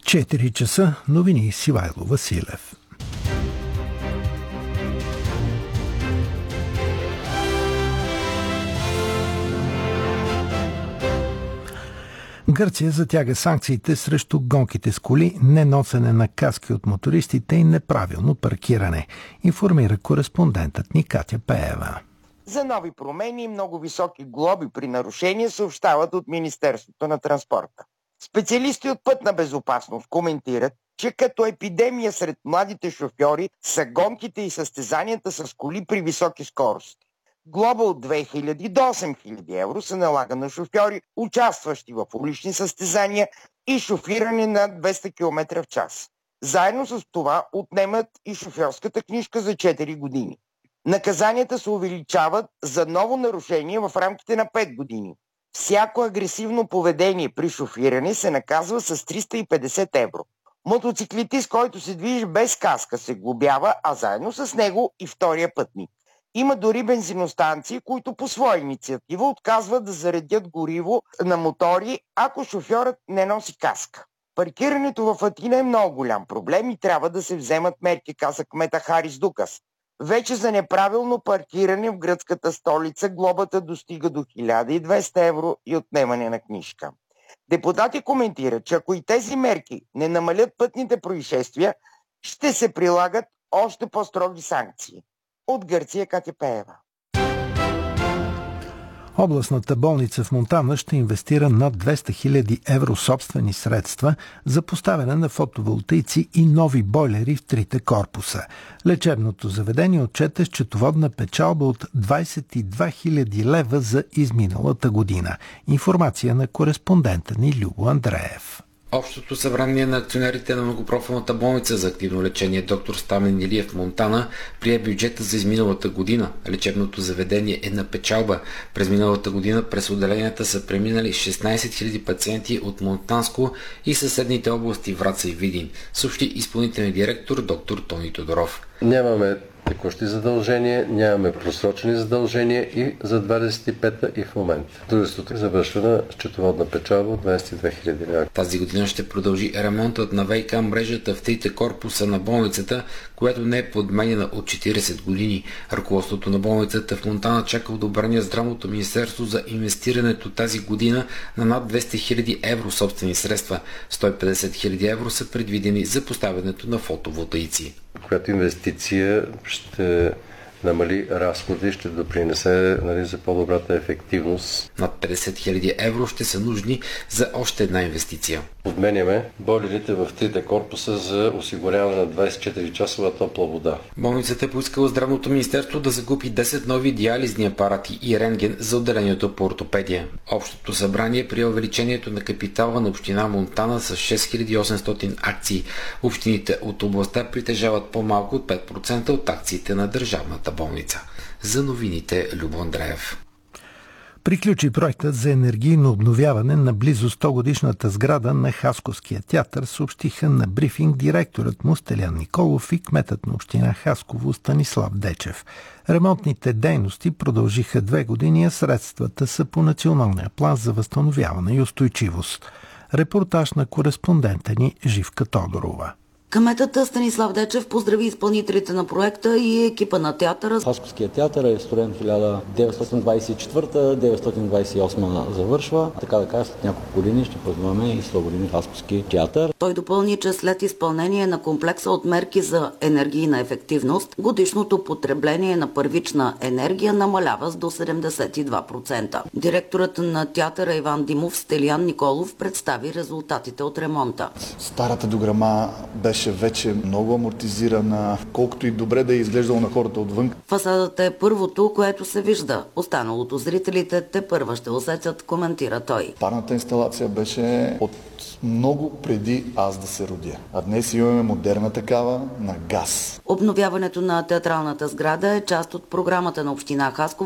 4 часа, новини с Ивайло Василев. Гърция затяга санкциите срещу гонките с коли, неносене на каски от мотористите и неправилно паркиране, информира кореспондентът ни Катя Пеева. За нови промени и много високи глоби при нарушения съобщават от Министерството на транспорта. Специалисти от пътна безопасност коментират, че като епидемия сред младите шофьори са гонките и състезанията с коли при високи скорости. Глоба от 2000 до 8000 евро се налага на шофьори, участващи в улични състезания и шофиране над 200 км в час. Заедно с това отнемат и шофьорската книжка за 4 години. Наказанията се увеличават за ново нарушение в рамките на 5 години. Всяко агресивно поведение при шофиране се наказва с 350 евро. Мотоциклетист, който се движи без каска, се глобява, а заедно с него и втория пътник. Има дори бензиностанции, които по своя инициатива отказват да заредят гориво на мотори, ако шофьорът не носи каска. Паркирането в Атина е много голям проблем и трябва да се вземат мерки, каза кмета Харис Дукас. Вече за неправилно паркиране в гръцката столица глобата достига до 1200 евро и отнемане на книжка. Депутати коментират, че ако и тези мерки не намалят пътните происшествия, ще се прилагат още по-строги санкции. От Гърция, Катя Пеева. Областната болница в Монтана ще инвестира над 200 000 евро собствени средства за поставяне на фотоволтаици и нови бойлери в трите корпуса. Лечебното заведение отчете счетоводна печалба от 22 000 лева за изминалата година. Информация на кореспондента ни Любо Андреев. Общото събрание на акционерите на многопрофилната болница за активно лечение доктор Стамен Илиев в Монтана прие бюджета за изминалата година. Лечебното заведение е на печалба. През миналата година през отделенията са преминали 16 000 пациенти от Монтанско и съседните области Враца и Видин, съобщи изпълнителният директор доктор Тони Тодоров. Нямаме текущи задължения, нямаме просрочени задължения и за 25-та и в момента. Дружеството завършва на счетоводна печалба от 22 000 лева. Тази година ще продължи ремонтът на ВиК мрежата в трите корпуса на болницата, която не е подменена от 40 години. Ръководството на болницата в Монтана чака одобрение здравното министерство за инвестирането тази година на над 200 000 евро собствени средства. 150 000 евро са предвидени за поставянето на фотоволтаици. Която инвестиция ще намали разходи, ще допринесе за по-добрата ефективност. Над 50 000 евро ще са нужни за още една инвестиция. Подменяме бойлерите в трите корпуса за осигуряване на 24-часова топла вода. Болницата е поискала здравното министерство да закупи 10 нови диализни апарати и рентген за отделението по ортопедия. Общото събрание прие увеличението на капитала на община Монтана с 6800 акции. Общините от областта притежават по-малко от 5% от акциите на държавната болница. За новините Любо Андреев. Приключи проектът за енергийно обновяване на близо 100-годишната сграда на Хасковския театър, съобщиха на брифинг директорът му Стелян Николов и кметът на община Хасково Станислав Дечев. Ремонтните дейности продължиха 2 години, а средствата са по националния план за възстановяване и устойчивост. Репортаж на кореспондента ни Живка Тодорова. Кметът Станислав Дечев поздрави изпълнителите на проекта и екипа на театъра. Хасковският театър е строен 1924-1928 завършва. Така да кажа, след няколко години ще празнуваме и 100 години Хасковски театър. Той допълни, че след изпълнение на комплекса от мерки за енергийна ефективност, годишното потребление на първична енергия намалява с до 72%. Директорът на театъра Иван Димов Стелян Николов представи резултатите от ремонта. Старата дограма беше вече много амортизирана, колкото и добре да е изглеждало на хората отвън. Фасадата е първото, което се вижда. Останалото зрителите тепърва ще усетят, коментира той. Парната инсталация беше от много преди аз да се родя. А днес имаме модерна такава на газ. Обновяването на театралната сграда е част от програмата на община Хасково